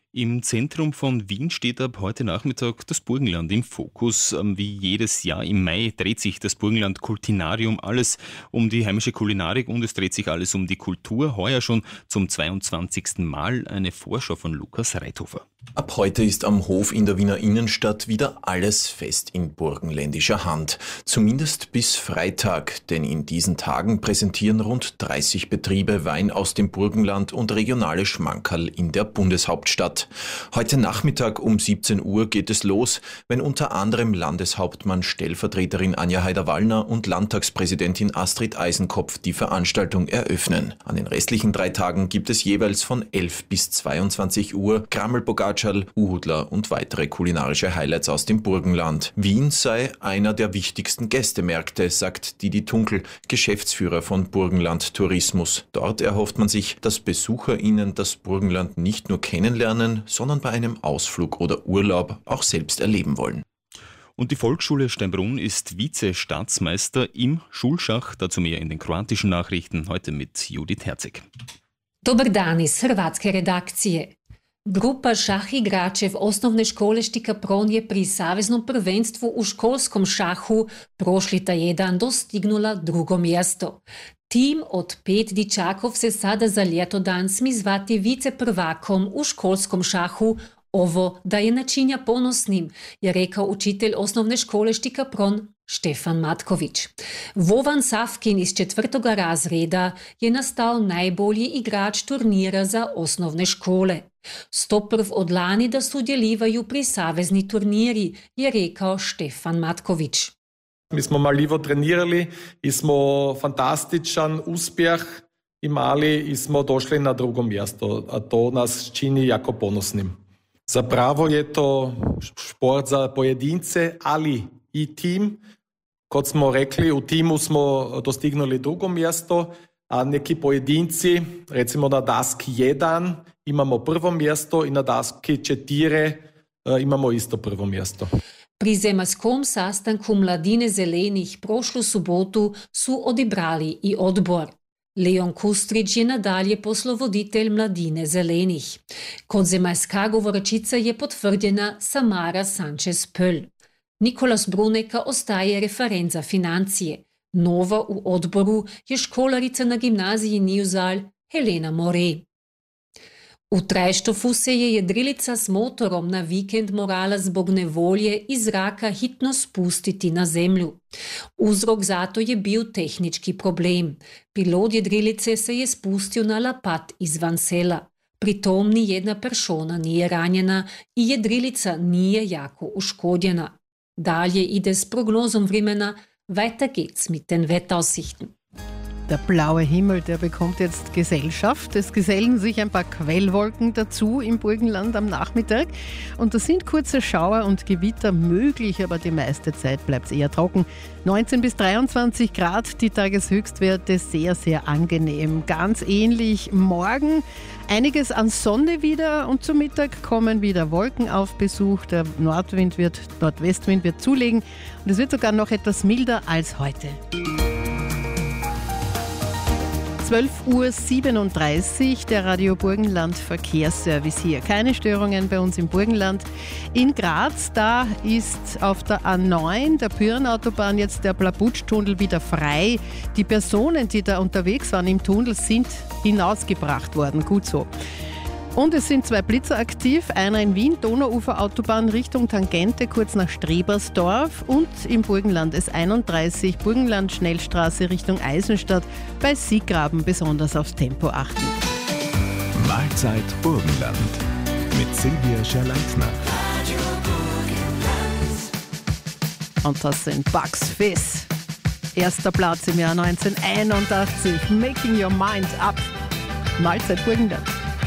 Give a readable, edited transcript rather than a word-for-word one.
Im Zentrum von Wien steht ab heute Nachmittag das Burgenland im Fokus. Wie jedes Jahr im Mai dreht sich das Burgenland Kultinarium alles um die heimische Kulinarik und es dreht sich alles um die Kultur. Heuer schon zum 22. Mal eine Vorschau von Lukas Reithofer. Ab heute ist am Hof in der Wiener Innenstadt wieder alles fest in burgenländischer Hand. Zumindest bis Freitag, denn in diesen Tagen präsentieren rund 30 Betriebe Wein aus dem Burgenland und regionale Schmankerl in der Bundeshauptstadt. Heute Nachmittag um 17 Uhr geht es los, wenn unter anderem Landeshauptmann Stellvertreterin Anja Haider-Wallner und Landtagspräsidentin Astrid Eisenkopf die Veranstaltung eröffnen. An den restlichen 3 Tagen gibt es jeweils von 11 bis 22 Uhr Krammelpogatscherl, Uhudler und weitere kulinarische Highlights aus dem Burgenland. Wien sei einer der wichtigsten Gästemärkte, sagt Didi Tunkel, Geschäftsführer von Burgenland Tourismus. Dort erhofft man sich, dass BesucherInnen das Burgenland nicht nur kennenlernen, sondern bei einem Ausflug oder Urlaub auch selbst erleben wollen. Und die Volksschule Steinbrunn ist Vize-Staatsmeister im Schulschach. Dazu mehr in den kroatischen Nachrichten. Heute mit Judith Herzig. Dobar dan iz hrvatske redakcije. Grupa šahigračev osnovne škole Štikapron je pri Saveznom prvenstvu u školskom šahu prošli tjedan dostignula 2. mjesto. Tim od 5 dičakov se sada za ljeto-dan smi zvati viceprvakom u školskom šahu. Ovo da je načinja ponosnim, je rekao učitelj osnovne škole Štikapron Štefan Matković. Vovan Savkin iz 4. razreda je nastal najbolji igrač turnira za osnovne škole. Stoprv od lani da sudjelivaju pri savezni turniri, je rekao Štefan Matković. Mi smo marljivo trenirali i smo fantastičan uspjeh imali i smo došli na 2. mjesto, a to nas čini jako ponosnim. Zapravo je to šport za pojedince, ali i tim. Kot smo rekli, u timu smo dostignuli 2. mjesto, a neki pojedinci, recimo na daski 1 imamo 1. mjesto i na daski 4 imamo isto 1. mjesto. Pri zemaljskom sastanku Mladine zelenih prošlu subotu su odibrali i odbor. Leon Kustrić je nadalje poslovoditelj Mladine zelenih. Kot zemaljska govorčica je potvrdjena Samara Sanchez-Pöll. Nikolas Bruneka ostaje referent za financije. Nova u odboru je školarica na gimnaziji Nijuzal Helena More. U Trajštofu se je jedrilica s motorom na vikend morala zbog nevolje iz zraka hitno spustiti na zemlju. Uzrok zato je bil tehnički problem. Pilot jedrilice se je spustio na lapat izvan sela. Pritom ni jedna persona nije ranjena i jedrilica nije jako uškodjena. Dalje ide s prognozom vremena, weiter geht's mit den Wetteraussichten. Der blaue Himmel, der bekommt jetzt Gesellschaft. Es gesellen sich ein paar Quellwolken dazu im Burgenland am Nachmittag. Und da sind kurze Schauer und Gewitter möglich, aber die meiste Zeit bleibt es eher trocken. 19 bis 23 Grad, die Tageshöchstwerte, sehr, sehr angenehm. Ganz ähnlich morgen. Einiges an Sonne wieder und zum Mittag kommen wieder Wolken auf Besuch. Der Nordwestwind wird zulegen und es wird sogar noch etwas milder als heute. 12:37 Uhr, der Radio Burgenland Verkehrsservice hier. Keine Störungen bei uns im Burgenland. In Graz, da ist auf der A9, der Pyrenautobahn, jetzt der Blabutsch-Tunnel wieder frei. Die Personen, die da unterwegs waren im Tunnel, sind hinausgebracht worden. Gut so. Und es sind 2 Blitzer aktiv, einer in Wien, Donauuferautobahn Richtung Tangente, kurz nach Strebersdorf, und im Burgenland S31, Burgenland Schnellstraße Richtung Eisenstadt, bei Siegraben besonders aufs Tempo achten. Mahlzeit Burgenland mit Silvia Scherleitner. Und das sind Bugs Fizz. Erster Platz im Jahr 1981, Making Your Mind Up. Mahlzeit Burgenland.